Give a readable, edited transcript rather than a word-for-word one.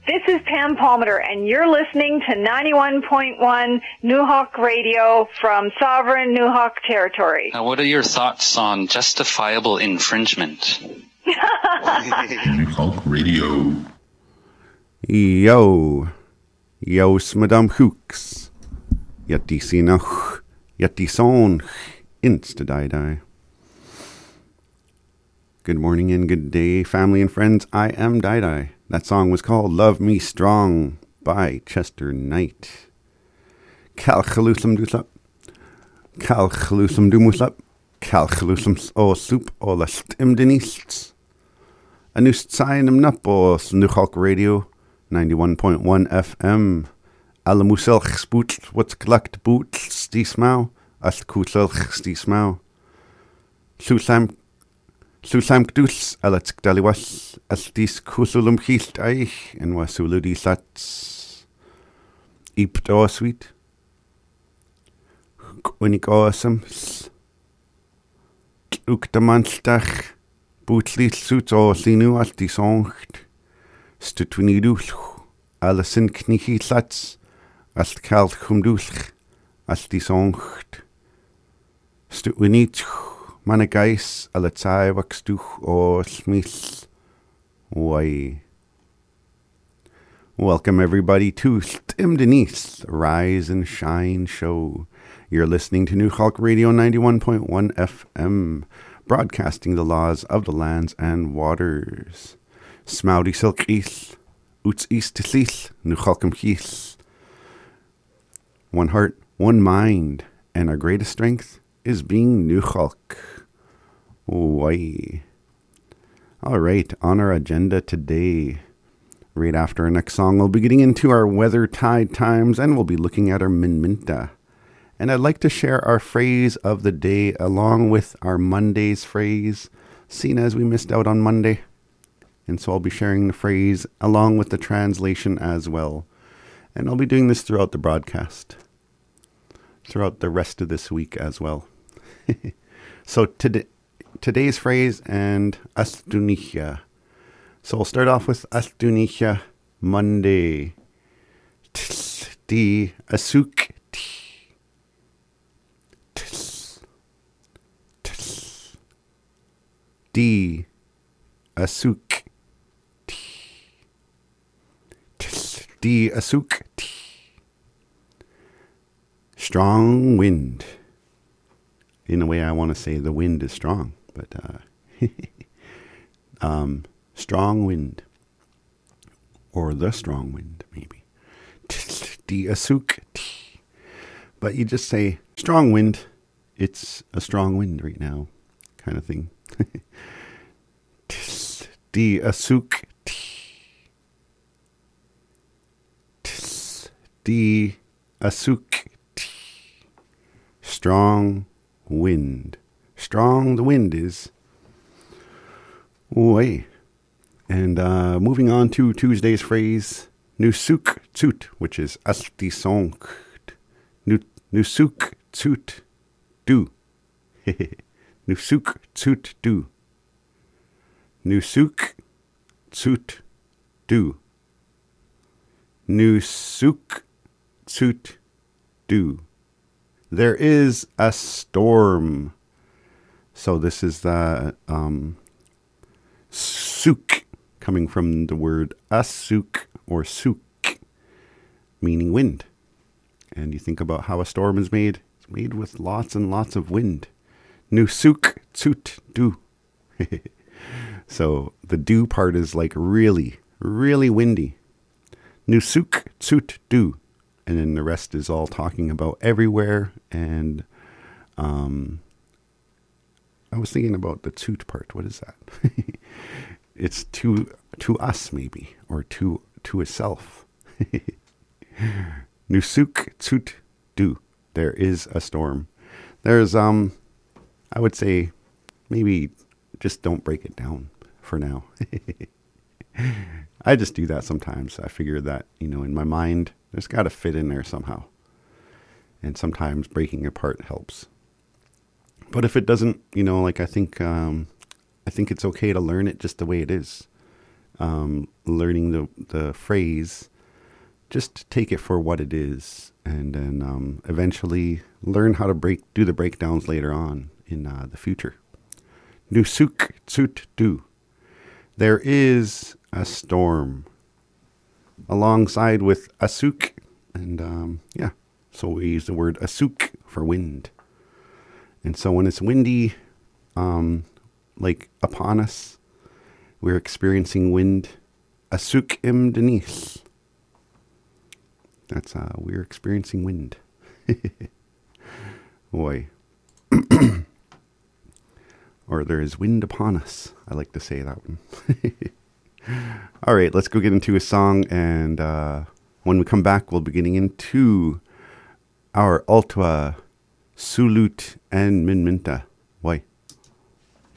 This is Pam Palmater, and you're listening to 91.1 Nuhawk Radio from Sovereign Nuhawk Territory. Now, what are your thoughts on justifiable infringement? Nuhawk Radio. Yos Madame Hooks. Yatti Sinach. Yatti Son. Insta-die-die. Good morning and good day, family and friends. I am Die-Die. That song was called Love Me Strong by Chester Knight. Calchalusum duslap. Calchalusum dumuslap. Calchalusum o soup o la stimdenist. A new sign napos Nuhawk Radio 91.1 FM. Alamuselch spoot what's collect boots stismau. As kuselch stismau. Susam gdus alatsk daliwas as dis kusulum hilt eich en wasuludi sats ipt o sweet unik awesome uktamanstach bootlit suit o sinu as die songt stutwinidul alasin knihi sats as kal kumdulch as die songt stutwinit Managais alatai waxtuch o smith. Why? Welcome everybody to Stim Denise Rise and Shine Show. You're listening to Nuhawk Radio 91.1 FM, broadcasting the laws of the lands and waters. Smouty silk east, uts east to seath, Nuhawkum heath. One heart, one mind, and our greatest strength is being Nuhawk. Why? All right, on our agenda today, right after our next song, we'll be getting into our weather tide times and we'll be looking at our minminta. And I'd like to share our phrase of the day along with our Monday's phrase, seeing as we missed out on Monday. And so I'll be sharing the phrase along with the translation as well. And I'll be doing this throughout the broadcast, throughout the rest of this week as well. So today's phrase and Astunicha. So we'll start off with Astunicha Monday. Di asuk di asuk di asuk. Strong wind. In a way, I want to say the wind is strong, but strong wind, or the strong wind, maybe. Di asuk. But you just say strong wind. It's a strong wind right now, kind of thing. Di asuk. Di asuk. Strong wind. Strong the wind is. Way. And moving on to Tuesday's phrase, Nusuk Tsut, which is Asti Sonk. Nusuk Tsut Du. Nusuk Tsut Du. Nusuk Tsut Du. Nusuk Tsut Du. There is a storm. So this is the suk, coming from the word asuk or suk, meaning wind. And you think about how a storm is made. It's made with lots and lots of wind. Nusuk tsut du. So the do part is like really, really windy. Nusuk tsut du. And then the rest is all talking about everywhere. And I was thinking about the toot part. What is that? It's to us, maybe, or to itself. Nusuk toot du. There is a storm. There's I would say maybe just don't break it down for now. I just do that sometimes. I figure that, in my mind, there's got to fit in there somehow. And sometimes breaking apart helps. But if it doesn't, I think it's okay to learn it just the way it is. learning the phrase, just take it for what it is, and then eventually learn how to do the breakdowns later on in the future. Nu suk tsut du. There is a storm alongside with asuk, and yeah, so we use the word asuk for wind. And so when it's windy, like upon us, we're experiencing wind. Asuk im denis. That's we're experiencing wind. Boy. Or there is wind upon us. I like to say that one. All right, let's go get into a song, and when we come back, we'll be getting into our Altwa, Sulut, and Minminta. Why?